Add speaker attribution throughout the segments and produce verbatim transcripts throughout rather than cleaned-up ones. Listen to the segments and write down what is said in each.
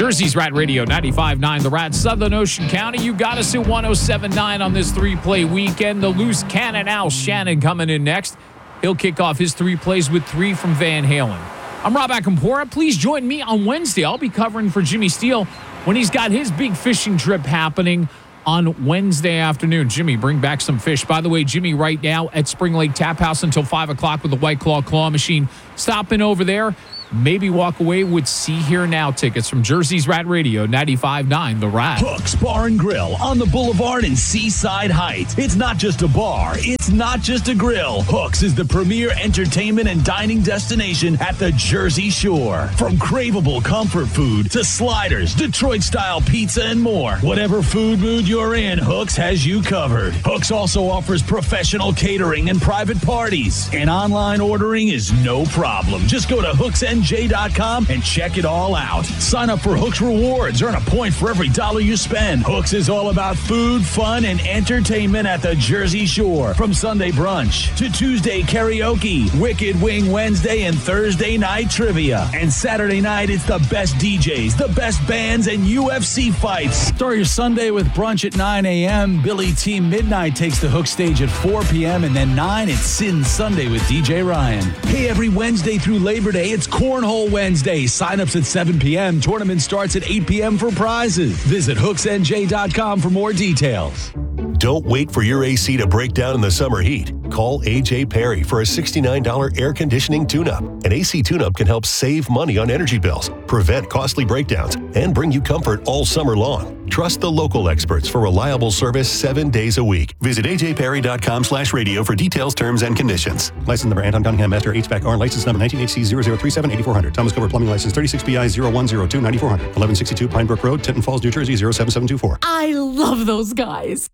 Speaker 1: Jersey's Rat Radio, ninety-five point nine The Rat, Southern Ocean County. You got us at one oh seven point nine on this three-play weekend. The loose cannon Al Shannon coming in next. He'll kick off his three plays with three from Van Halen. I'm Rob Akampora. Please join me on Wednesday. I'll be covering for Jimmy Steele when he's got his big fishing trip happening on Wednesday afternoon. Jimmy, bring back some fish. By the way, Jimmy right now at Spring Lake Tap House until five o'clock with the White Claw Claw Machine. Stopping over there. Maybe walk away with See Here Now tickets from Jersey's Rat Radio, ninety-five point nine The Rat.
Speaker 2: Hooks Bar and Grill on the Boulevard in Seaside Heights. It's not just a bar. It's not just a grill. Hooks is the premier entertainment and dining destination at the Jersey Shore. From craveable comfort food to sliders, Detroit-style pizza, and more. Whatever food mood you're in, Hooks has you covered. Hooks also offers professional catering and private parties. And online ordering is no problem. Just go to hooks n j dot com and check it all out. Sign up for Hooks Rewards. Earn a point for every dollar you spend. Hooks is all about food, fun, and entertainment at the Jersey Shore. From Sunday brunch to Tuesday karaoke, Wicked Wing Wednesday, and Thursday night trivia. And Saturday night, it's the best D Js, the best bands, and U F C fights.
Speaker 3: Start your Sunday with brunch at nine a.m. Billy T Midnight takes the Hook stage at four p.m. and then nine at Sin Sunday with D J Ryan.
Speaker 2: Hey, every Wednesday through Labor Day, it's Cornhole Wednesday. Sign-ups at seven p.m. Tournament starts at eight p.m. for prizes. Visit hooks n j dot com for more details.
Speaker 4: Don't wait for your A C to break down in the summer heat. Call A J Perry for a sixty-nine dollars air conditioning tune-up. An A C tune-up can help save money on energy bills, prevent costly breakdowns, and bring you comfort all summer long. Trust the local experts for reliable service seven days a week. Visit a j perry dot com slash radio for details, terms, and conditions.
Speaker 5: License number Anton Cunningham Master H V A C R. License number nineteen H C zero zero three seven eight four zero zero. Thomas Cover Plumbing License thirty-six B I zero one zero two nine four zero zero. eleven sixty-two Pine Brook Road, Tinton Falls, New Jersey zero seven seven two four.
Speaker 6: I love those guys.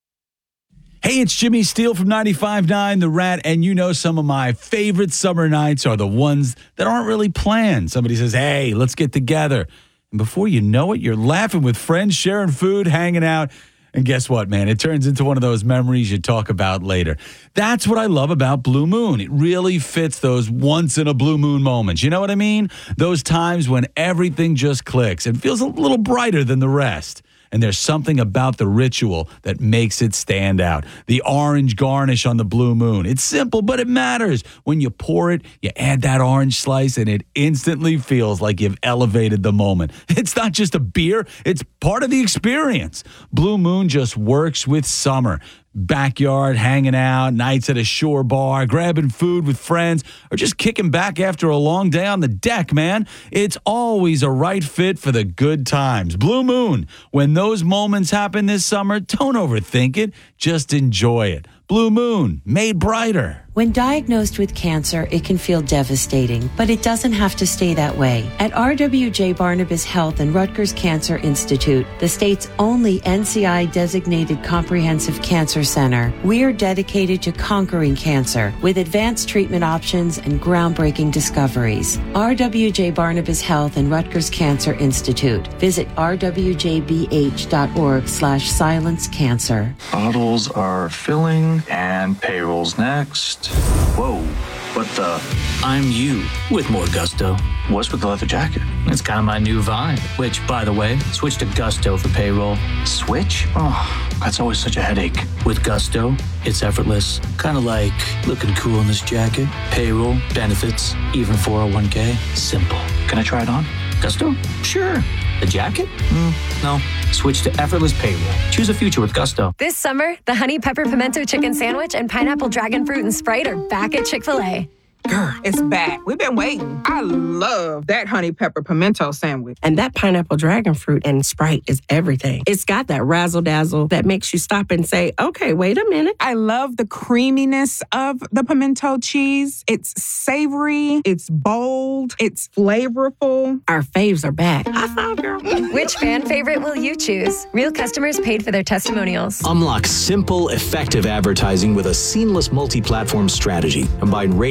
Speaker 3: Hey, it's Jimmy Steele from ninety-five point nine The Rat, and you know some of my favorite summer nights are the ones that aren't really planned. Somebody says, hey, let's get together. And before you know it, you're laughing with friends, sharing food, hanging out. And guess what, man? It turns into one of those memories you talk about later. That's what I love about Blue Moon. It really fits those once-in-a-blue moon moments. You know what I mean? Those times when everything just clicks and feels a little brighter than the rest. And there's something about the ritual that makes it stand out. The orange garnish on the Blue Moon. It's simple, but it matters. When you pour it, you add that orange slice, and it instantly feels like you've elevated the moment. It's not just a beer. It's part of the experience. Blue Moon just works with summer. Backyard, hanging out, nights at a shore bar, grabbing food with friends, or just kicking back after a long day on the deck, man. It's always a right fit for the good times. Blue Moon, when those moments happen this summer, don't overthink it. Just enjoy it. Blue Moon, made brighter.
Speaker 7: When diagnosed with cancer, it can feel devastating, but it doesn't have to stay that way. At R W J Barnabas Health and Rutgers Cancer Institute, the state's only N C I-designated comprehensive cancer center, we're dedicated to conquering cancer with advanced treatment options and groundbreaking discoveries. R W J Barnabas Health and Rutgers Cancer Institute. Visit r w j b h dot org slash silence cancer.
Speaker 8: Bottles are filling and payroll's next. Whoa, what the?
Speaker 9: I'm you with more gusto.
Speaker 8: What's with the leather jacket?
Speaker 9: It's kind of my new vibe, which, by the way, switch to Gusto for payroll.
Speaker 8: Switch? Oh, that's always such a headache.
Speaker 9: With Gusto, it's effortless. Kind of like looking cool in this jacket. Payroll, benefits, even four oh one k. Simple.
Speaker 8: Can I try it on?
Speaker 9: Gusto? Sure. The jacket? Mm, no. Switch to effortless payroll. Choose a future with Gusto.
Speaker 10: This summer, the Honey Pepper Pimento Chicken Sandwich and Pineapple Dragon Fruit and Sprite are back at Chick-fil-A.
Speaker 11: Girl, it's back. We've been waiting. I love that honey pepper pimento sandwich.
Speaker 12: And that pineapple dragon fruit and Sprite is everything. It's got that razzle dazzle that makes you stop and say, okay, wait a minute.
Speaker 11: I love the creaminess of the pimento cheese. It's savory. It's bold. It's flavorful.
Speaker 12: Our faves are back. High five, girl.
Speaker 10: Which fan favorite will you choose? Real customers paid for their testimonials.
Speaker 13: Unlock simple, effective advertising with a seamless multi-platform strategy. Combine radio, streaming,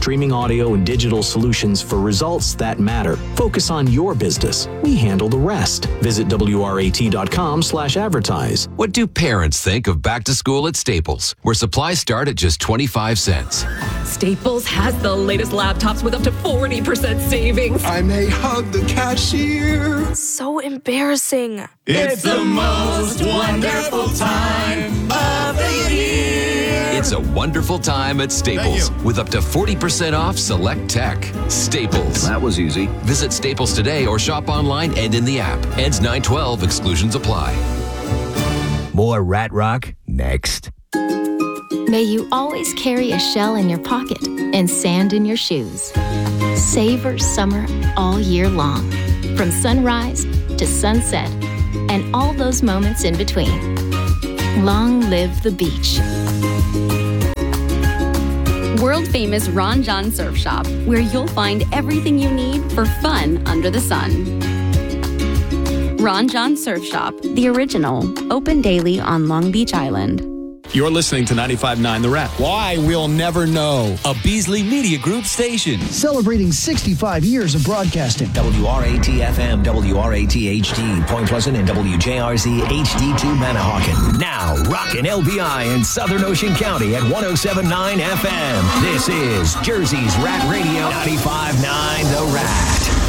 Speaker 13: streaming audio and digital solutions for results that matter. Focus on your business. We handle the rest. Visit W R A T dot com slash advertise.
Speaker 14: What do parents think of back to school at Staples, where supplies start at just twenty-five cents?
Speaker 15: Staples has the latest laptops with up to forty percent savings.
Speaker 16: I may hug the cashier.
Speaker 17: So embarrassing.
Speaker 18: It's the most wonderful time of the year.
Speaker 14: It's a wonderful time at Staples with up to forty percent off select tech. Staples.
Speaker 19: That was easy.
Speaker 14: Visit Staples today or shop online and in the app. Ends nine twelve. Exclusions apply.
Speaker 20: More Rat Rock next.
Speaker 21: May you always carry a shell in your pocket and sand in your shoes. Savor summer all year long, from sunrise to sunset, and all those moments in between. Long live the beach.
Speaker 22: World-famous Ron John Surf Shop, where you'll find everything you need for fun under the sun. Ron John Surf Shop, the original, open daily on Long Beach Island.
Speaker 23: You're listening to ninety-five point nine The Rat.
Speaker 24: Why, we'll never know.
Speaker 2: A Beasley Media Group station.
Speaker 25: Celebrating sixty-five years of broadcasting.
Speaker 26: W R A T F M, W R A T H D, Point Pleasant, and W J R Z H D two Manahawkin. Now, rockin' L B I in Southern Ocean County at one oh seven point nine F M. This is Jersey's Rat Radio, ninety-five point nine The Rat.